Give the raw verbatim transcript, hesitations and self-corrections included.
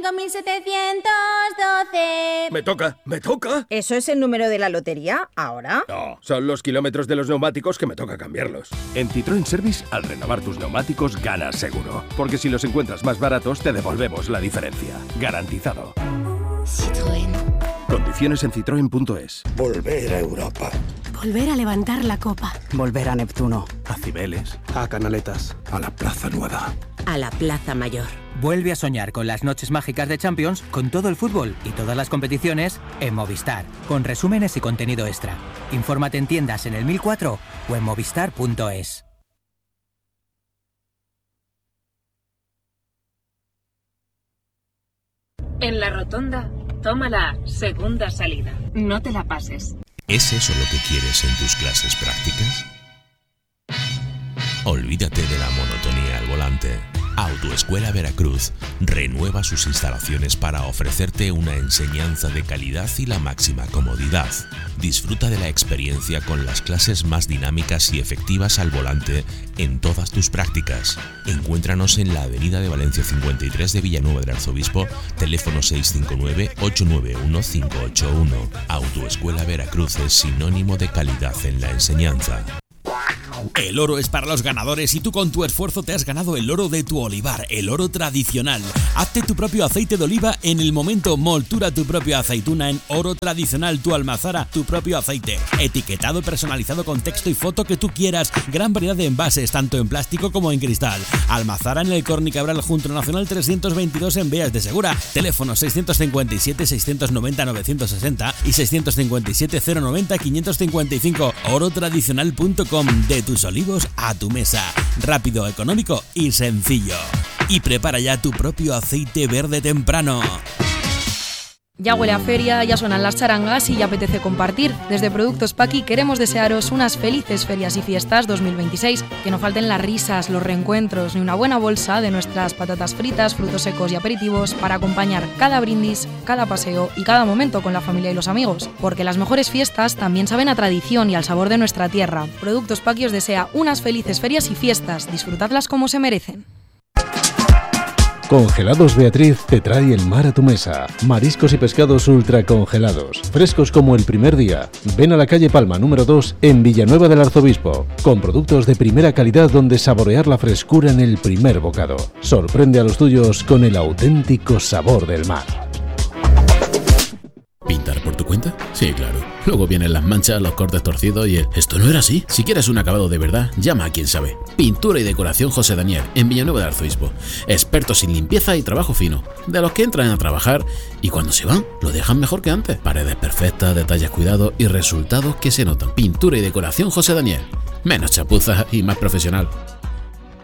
cinco mil setecientos doce. Me toca, me toca. ¿Eso es el número de la lotería ahora? No, son los kilómetros de los neumáticos que me toca cambiarlos. En Citroën Service, al renovar tus neumáticos, ganas seguro. Porque si los encuentras más baratos, te devolvemos la diferencia. Garantizado. Citroën. Condiciones en citroen punto es. Volver a Europa. Volver a levantar la copa. Volver a Neptuno. A Cibeles. A Canaletas. A la Plaza Nueva. A la Plaza Mayor. Vuelve a soñar con las noches mágicas de Champions, con todo el fútbol y todas las competiciones en Movistar, con resúmenes y contenido extra. Infórmate en tiendas en el mil cuatro o en movistar punto es. En la rotonda, toma la segunda salida. No te la pases. ¿Es eso lo que quieres en tus clases prácticas? Olvídate de la monotonía al volante. Autoescuela Veracruz renueva sus instalaciones para ofrecerte una enseñanza de calidad y la máxima comodidad. Disfruta de la experiencia con las clases más dinámicas y efectivas al volante en todas tus prácticas. Encuéntranos en la Avenida de Valencia cincuenta y tres de Villanueva del Arzobispo, teléfono seis cinco nueve, ocho nueve uno, cinco ocho uno. Autoescuela Veracruz es sinónimo de calidad en la enseñanza. El oro es para los ganadores y tú con tu esfuerzo te has ganado el oro de tu olivar, el oro tradicional. Hazte tu propio aceite de oliva en el momento, moltura tu propia aceituna en oro tradicional, tu almazara, tu propio aceite. Etiquetado personalizado con texto y foto que tú quieras. Gran variedad de envases, tanto en plástico como en cristal. Almazara en el Corni Cabral junto a Nacional trescientos veintidós en Beas de Segura. Teléfono seiscientos cincuenta y siete, seiscientos noventa, novecientos sesenta y seiscientos cincuenta y siete, cero noventa, quinientos cincuenta y cinco. oro tradicional punto com. De tus olivos a tu mesa. Rápido, económico y sencillo. Y prepara ya tu propio aceite verde temprano. Ya huele a feria, ya suenan las charangas y ya apetece compartir. Desde Productos Paqui queremos desearos unas felices ferias y fiestas dos mil veintiséis. Que no falten las risas, los reencuentros ni una buena bolsa de nuestras patatas fritas, frutos secos y aperitivos para acompañar cada brindis, cada paseo y cada momento con la familia y los amigos. Porque las mejores fiestas también saben a tradición y al sabor de nuestra tierra. Productos Paqui os desea unas felices ferias y fiestas. Disfrutadlas como se merecen. Congelados Beatriz te trae el mar a tu mesa. Mariscos y pescados ultra congelados, frescos como el primer día. Ven a la calle Palma número dos en Villanueva del Arzobispo, con productos de primera calidad donde saborear la frescura en el primer bocado. Sorprende a los tuyos con el auténtico sabor del mar. ¿Pintar por tu cuenta? Sí, claro. Luego vienen las manchas, los cortes torcidos y el «esto no era así». Si quieres un acabado de verdad, llama a quien sabe. Pintura y decoración José Daniel, en Villanueva del Arzobispo. Expertos en limpieza y trabajo fino. De los que entran a trabajar y cuando se van, lo dejan mejor que antes. Paredes perfectas, detalles cuidados y resultados que se notan. Pintura y decoración José Daniel. Menos chapuzas y más profesional.